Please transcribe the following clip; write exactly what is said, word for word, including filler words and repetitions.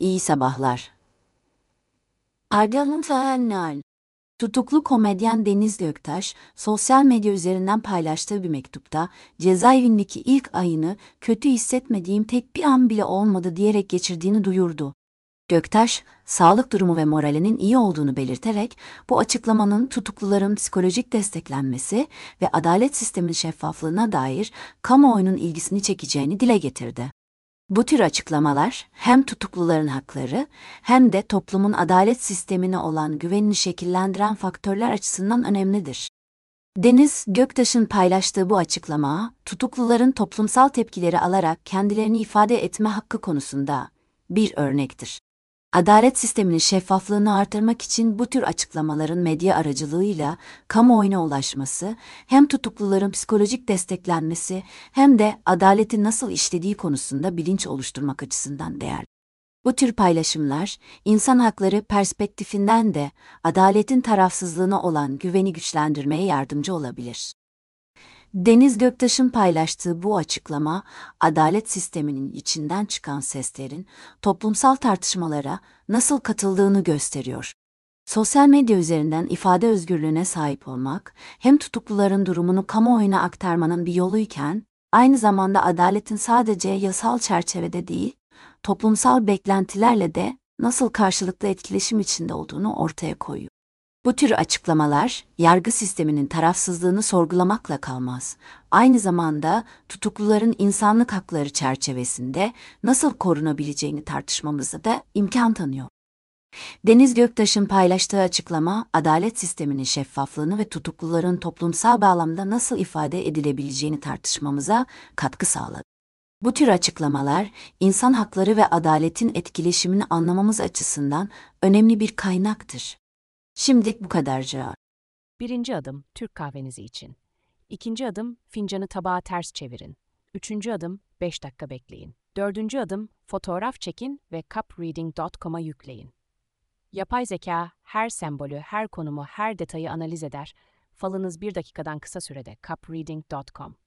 İyi sabahlar. Arda'nın Fahenal. Tutuklu komedyen Deniz Göktaş, sosyal medya üzerinden paylaştığı bir mektupta, cezaevindeki ilk ayını kötü hissetmediğim tek bir an bile olmadı diyerek geçirdiğini duyurdu. Göktaş, sağlık durumu ve moralinin iyi olduğunu belirterek, bu açıklamanın tutukluların psikolojik desteklenmesi ve adalet sisteminin şeffaflığına dair kamuoyunun ilgisini çekeceğini dile getirdi. Bu tür açıklamalar hem tutukluların hakları hem de toplumun adalet sistemine olan güvenini şekillendiren faktörler açısından önemlidir. Deniz Göktaş'ın paylaştığı bu açıklama, tutukluların toplumsal tepkileri alarak kendilerini ifade etme hakkı konusunda bir örnektir. Adalet sisteminin şeffaflığını artırmak için bu tür açıklamaların medya aracılığıyla kamuoyuna ulaşması, hem tutukluların psikolojik desteklenmesi hem de adaletin nasıl işlediği konusunda bilinç oluşturmak açısından değerli. Bu tür paylaşımlar, insan hakları perspektifinden de adaletin tarafsızlığına olan güveni güçlendirmeye yardımcı olabilir. Deniz Göktaş'ın paylaştığı bu açıklama, adalet sisteminin içinden çıkan seslerin toplumsal tartışmalara nasıl katıldığını gösteriyor. Sosyal medya üzerinden ifade özgürlüğüne sahip olmak, hem tutukluların durumunu kamuoyuna aktarmanın bir yoluyken, aynı zamanda adaletin sadece yasal çerçevede değil, toplumsal beklentilerle de nasıl karşılıklı etkileşim içinde olduğunu ortaya koyuyor. Bu tür açıklamalar, yargı sisteminin tarafsızlığını sorgulamakla kalmaz. Aynı zamanda tutukluların insanlık hakları çerçevesinde nasıl korunabileceğini tartışmamıza da imkan tanıyor. Deniz Göktaş'ın paylaştığı açıklama, adalet sisteminin şeffaflığını ve tutukluların toplumsal bağlamda nasıl ifade edilebileceğini tartışmamıza katkı sağladı. Bu tür açıklamalar, insan hakları ve adaletin etkileşimini anlamamız açısından önemli bir kaynaktır. Şimdilik bu kadarca. Birinci adım, Türk kahvenizi için. İkinci adım, fincanı tabağa ters çevirin. Üçüncü adım, beş dakika bekleyin. Dördüncü adım, fotoğraf çekin ve cup reading nokta com'a yükleyin. Yapay zeka, her sembolü, her konumu, her detayı analiz eder. Falınız bir dakikadan kısa sürede cup reading nokta com.